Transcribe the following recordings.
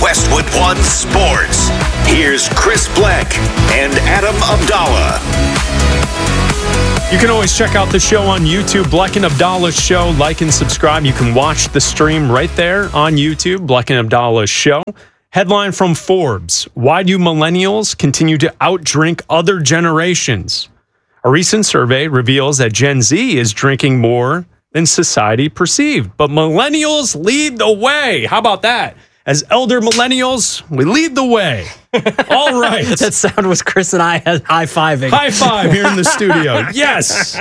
Westwood One Sports. Here's Chris Bleck and Adam Abdallah. You can always check out the show on YouTube, Bleck and Abdallah Show. Like and subscribe. You can watch the stream right there on YouTube, Bleck and Abdallah Show. Headline from Forbes: Why do millennials continue to outdrink other generations? A recent survey reveals that Gen Z is drinking more than society perceived, but millennials lead the way. How about that? As elder millennials, we lead the way. All right. That sound was Chris and I high-fiving. High five here in the studio. Yes.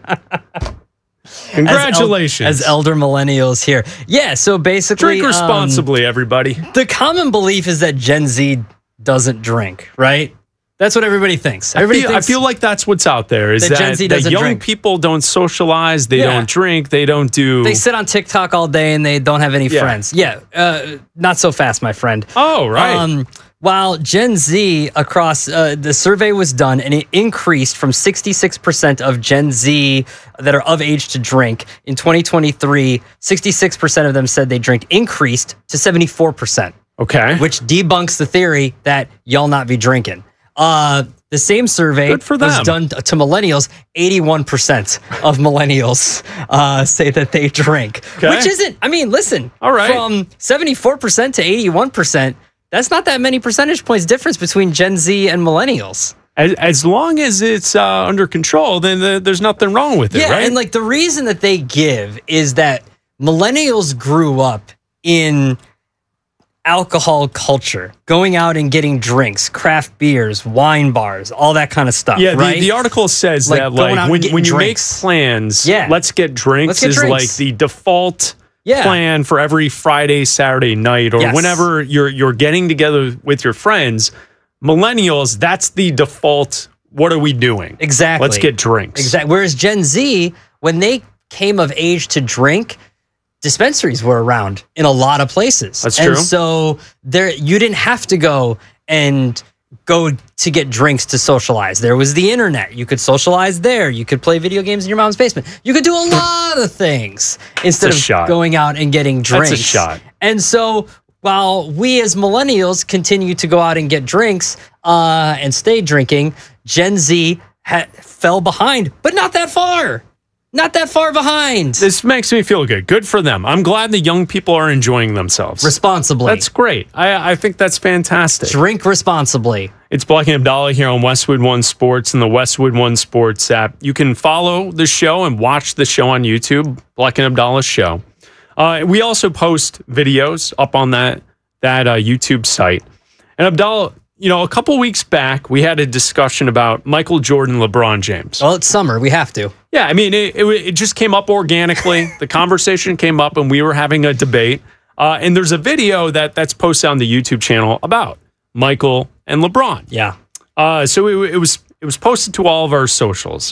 Congratulations. As elder millennials here. Yeah, so basically... Drink responsibly, everybody. The common belief is that Gen Z doesn't drink, right? That's what everybody thinks. I feel like that's what's out there, is that Gen Z doesn't young drink. people don't socialize, they don't drink, they don't do... They sit on TikTok all day and they don't have any friends. Yeah, not so fast, my friend. Oh, right. While Gen Z across, the survey was done and it increased from 66% of Gen Z that are of age to drink. In 2023, 66% of them said they drink, increased to 74%. Okay. Which debunks the theory that y'all not be drinking. The same survey was done to millennials. 81% of millennials say that they drink, which isn't, I mean, listen, all right, from 74% to 81%, that's not that many percentage points difference between Gen Z and millennials. As long as it's under control, then there's nothing wrong with it, right? And like the reason that they give is that millennials grew up in alcohol culture, going out and getting drinks, craft beers, wine bars, all that kind of stuff. Yeah, right? the article says that like when you make plans, let's get drinks is like the default plan for every Friday, Saturday night, or whenever you're getting together with your friends. Millennials, that's the default. What are we doing? Exactly. Let's get drinks. Exactly. Whereas Gen Z, when they came of age to drink, dispensaries were around in a lot of places. That's true. And so you didn't have to go to get drinks to socialize. There was the internet. You could socialize there. You could play video games in your mom's basement. You could do a lot of things instead of going out and getting drinks. That's a shot. And so while we as millennials continue to go out and get drinks and stay drinking, Gen Z fell behind, but not that far. Not that far behind. This makes me feel good. Good for them. I'm glad the young people are enjoying themselves. Responsibly. That's great. I think that's fantastic. Drink responsibly. It's Bleck and Abdallah here on Westwood One Sports and the Westwood One Sports app. You can follow the show and watch the show on YouTube, Bleck and Abdallah Show. We also post videos up on that YouTube site. And Abdallah, you know, a couple weeks back, we had a discussion about Michael Jordan, LeBron James. Well, it's summer. We have to. Yeah, I mean, it just came up organically. The conversation came up, and we were having a debate. And there's a video that's posted on the YouTube channel about Michael and LeBron. Yeah. So it was posted to all of our socials.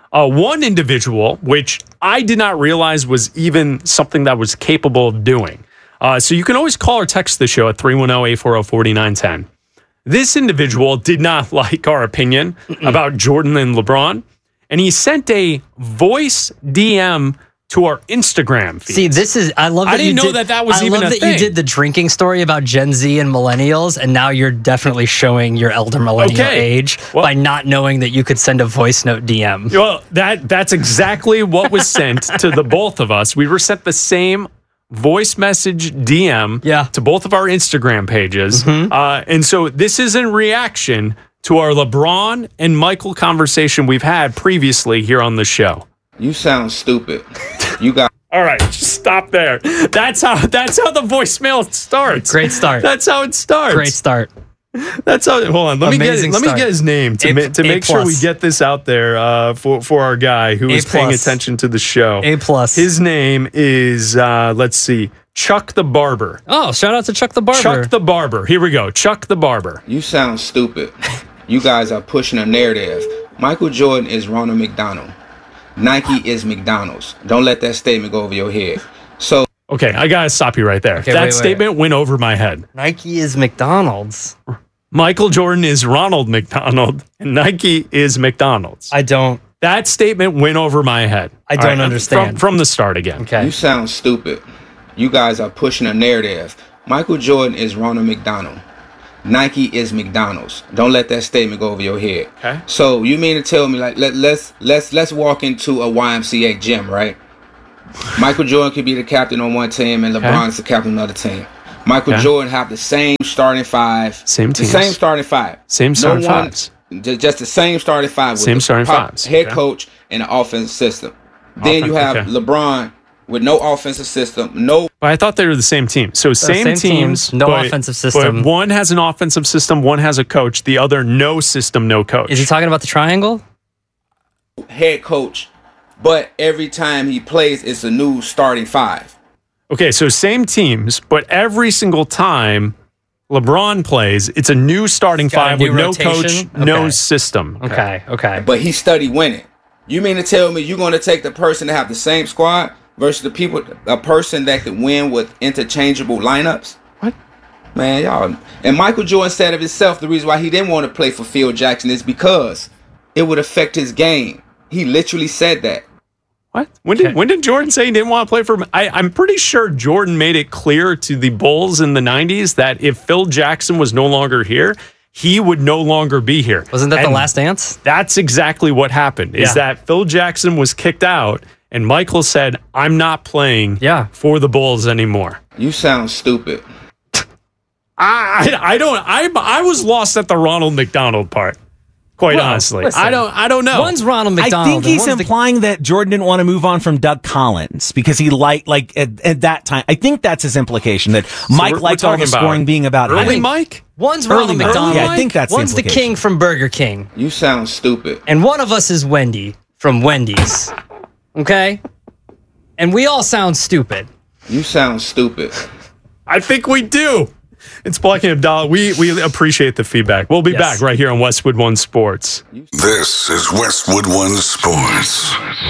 One individual, which I did not realize was even something that was capable of doing. So you can always call or text the show at 310-840-4910. This individual did not like our opinion about Jordan and LeBron, and he sent a voice DM to our Instagram feed. See, I love that I didn't know that was even a thing. I love that you did the drinking story about Gen Z and millennials, and now you're definitely showing your elder millennial age by not knowing that you could send a voice note DM. Well, that's exactly what was sent to the both of us. We were sent the same voice message DM to both of our Instagram pages. And so this is in reaction to our LeBron and Michael conversation we've had previously here on the show. You sound stupid. You got... All right, just stop there. That's how the voicemail starts. Great start. That's how it starts. Great start. That's how. Hold on. Let me get his name to make sure we get this out there for our guy who is paying attention to the show. A+. His name is let's see, Chuck the Barber. Oh, shout out to Chuck the Barber. Chuck the Barber. Here we go. Chuck the Barber. You sound stupid. You guys are pushing a narrative. Michael Jordan is Ronald McDonald. Nike is McDonald's. Don't let that statement go over your head. So. Okay, I gotta stop you right there. Okay, that statement went over my head. Nike is McDonald's. Michael Jordan is Ronald McDonald, and Nike is McDonald's. That statement went over my head. I don't understand. From the start again. Okay. You sound stupid. You guys are pushing a narrative. Michael Jordan is Ronald McDonald. Nike is McDonald's. Don't let that statement go over your head. Okay. So you mean to tell me, like, let's walk into a YMCA gym, right? Michael Jordan could be the captain on one team and LeBron's the captain on another team. Michael Jordan have the same starting five. Same teams. The same starting five. Same starting fives. Just the same starting five. With Same starting fives. Head coach and the offensive system. Then you have LeBron with no offensive system. No. But I thought they were the same team. So same teams, no offensive system. But one has an offensive system, one has a coach. The other, no system, no coach. Is he talking about the triangle? Head coach. But every time he plays, it's a new starting five. Okay, so same teams, but every single time LeBron plays, it's a new starting five with no coach, no system. Okay. But he studied winning. You mean to tell me you're going to take the person that have the same squad versus a person that could win with interchangeable lineups? What? Man, y'all. And Michael Jordan said of himself, the reason why he didn't want to play for Phil Jackson is because it would affect his game. He literally said that. What? When did Jordan say he didn't want to play for him? I'm pretty sure Jordan made it clear to the Bulls in the 90s that if Phil Jackson was no longer here, he would no longer be here. Wasn't that the Last Dance? That's exactly what happened, is that Phil Jackson was kicked out, and Michael said, I'm not playing for the Bulls anymore. You sound stupid. I was lost at the Ronald McDonald part. Quite honestly, listen, I don't know. One's Ronald McDonald. I think he's implying that Jordan didn't want to move on from Doug Collins because he liked at that time. I think that's his implication that Mike liked all the scoring being about early Mike. One's Ronald McDonald. Yeah, I think that's one's the king from Burger King. You sound stupid. And one of us is Wendy from Wendy's. Okay? And we all sound stupid. You sound stupid. I think we do. It's Black and Abdallah. We appreciate the feedback. We'll be back right here on Westwood One Sports. This is Westwood One Sports.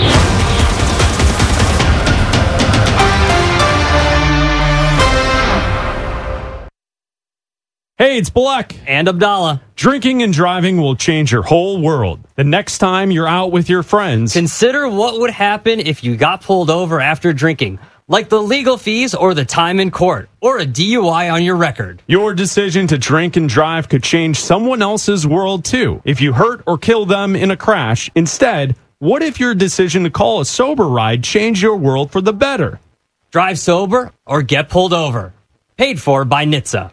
Hey, it's Black and Abdallah. Drinking and driving will change your whole world. The next time you're out with your friends, consider what would happen if you got pulled over after drinking. Like the legal fees or the time in court or a DUI on your record. Your decision to drink and drive could change someone else's world too. If you hurt or kill them in a crash, instead, what if your decision to call a sober ride changed your world for the better? Drive sober or get pulled over. Paid for by NHTSA.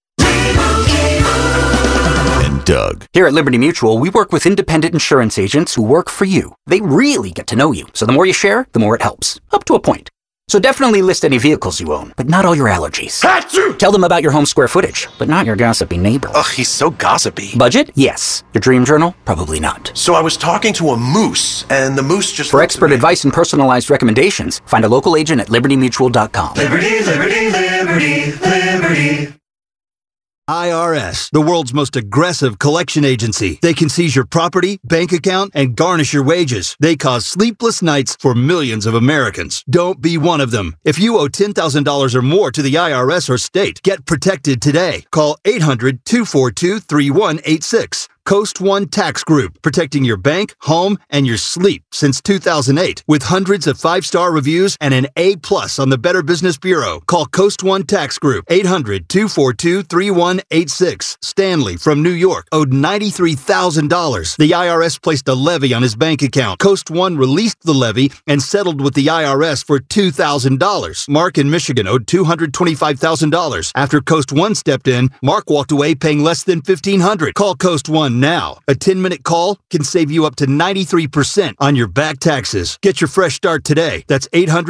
And Doug. Here at Liberty Mutual, we work with independent insurance agents who work for you. They really get to know you. So the more you share, the more it helps. Up to a point. So definitely list any vehicles you own, but not all your allergies. Tell them about your home square footage, but not your gossipy neighbor. Ugh, he's so gossipy. Budget? Yes. Your dream journal? Probably not. So I was talking to a moose, and the moose just... For expert advice and personalized recommendations, find a local agent at libertymutual.com. Liberty, liberty, liberty, liberty. IRS, the world's most aggressive collection agency. They can seize your property, bank account, and garnish your wages. They cause sleepless nights for millions of Americans. Don't be one of them. If you owe $10,000 or more to the IRS or state, get protected today. Call 800-242-3186. Coast One Tax Group, protecting your bank, home, and your sleep since 2008. With hundreds of 5-star reviews and an A+ on the Better Business Bureau. Call Coast One Tax Group, 800-242-3186. Stanley from New York owed $93,000. The IRS placed a levy on his bank account. Coast One released the levy and settled with the IRS for $2,000. Mark in Michigan owed $225,000. After Coast One stepped in, Mark walked away paying less than $1,500. Call Coast One now. A 10-minute call can save you up to 93% on your back taxes. Get your fresh start today. That's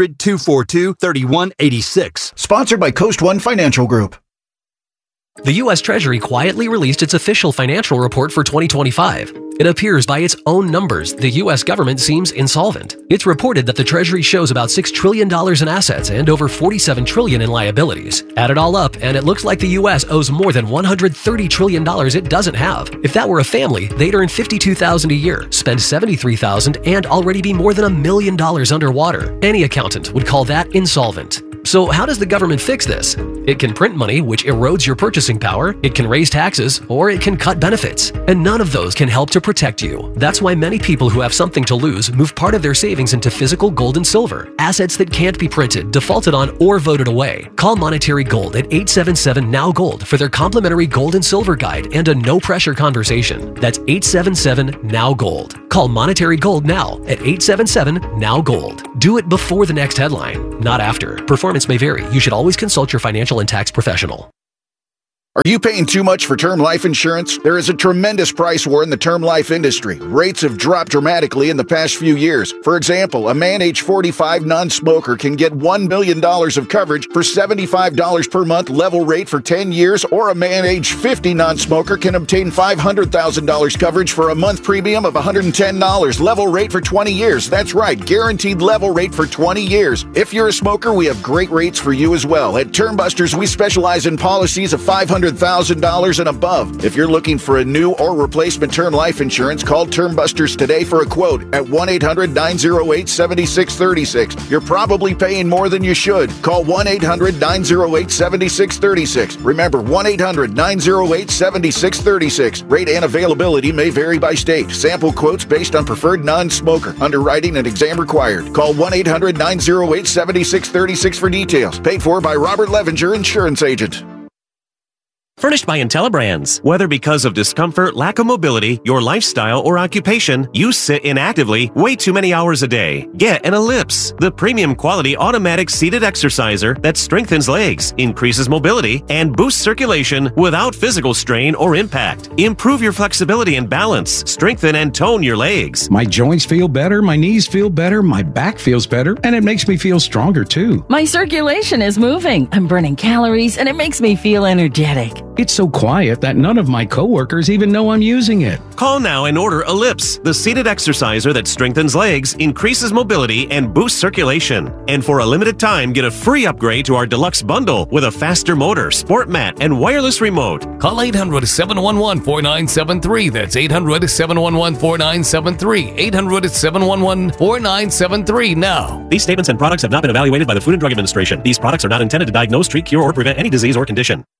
800-242-3186. Sponsored by Coast One Financial Group. The U.S. Treasury quietly released its official financial report for 2025. It appears by its own numbers the U.S. government seems insolvent. It's reported that the Treasury shows about $6 trillion in assets and over $47 trillion in liabilities. Add it all up, and it looks like the U.S. owes more than $130 trillion it doesn't have. If that were a family, they'd earn $52,000 a year, spend $73,000, and already be more than $1 million underwater. Any accountant would call that insolvent. So how does the government fix this? It can print money, which erodes your purchasing power, it can raise taxes, or it can cut benefits. And none of those can help to protect you. That's why many people who have something to lose move part of their savings into physical gold and silver, assets that can't be printed, defaulted on, or voted away. Call Monetary Gold at 877-NOW-GOLD for their complimentary gold and silver guide and a no-pressure conversation. That's 877-NOW-GOLD. Call Monetary Gold now at 877-NOW-GOLD. Do it before the next headline, not after. Performance may vary. You should always consult your financial and tax professional. Are you paying too much for term life insurance? There is a tremendous price war in the term life industry. Rates have dropped dramatically in the past few years. For example, a man age 45 non-smoker can get $1 million of coverage for $75 per month level rate for 10 years, or a man age 50 non-smoker can obtain $500,000 coverage for a month premium of $110 level rate for 20 years. That's right, guaranteed level rate for 20 years. If you're a smoker, we have great rates for you as well. At Term Busters, we specialize in policies of $500,000 and above. If you're looking for a new or replacement term life insurance, call Term Busters today for a quote at 1-800-908-7636. You're probably paying more than you should. Call 1-800-908-7636. Remember, 1-800-908-7636. Rate and availability may vary by state. Sample quotes based on preferred non-smoker. Underwriting and exam required. Call 1-800-908-7636 for details. Paid for by Robert Levenger, Insurance Agent. Furnished by IntelliBrands. Whether because of discomfort, lack of mobility, your lifestyle, or occupation, you sit inactively way too many hours a day. Get an Ellipse, the premium quality automatic seated exerciser that strengthens legs, increases mobility, and boosts circulation without physical strain or impact. Improve your flexibility and balance. Strengthen and tone your legs. My joints feel better, my knees feel better, my back feels better, and it makes me feel stronger too. My circulation is moving. I'm burning calories, and it makes me feel energetic. It's so quiet that none of my coworkers even know I'm using it. Call now and order Ellipse, the seated exerciser that strengthens legs, increases mobility, and boosts circulation. And for a limited time, get a free upgrade to our deluxe bundle with a faster motor, sport mat, and wireless remote. Call 800-711-4973. That's 800-711-4973. 800-711-4973 now. These statements and products have not been evaluated by the Food and Drug Administration. These products are not intended to diagnose, treat, cure, or prevent any disease or condition.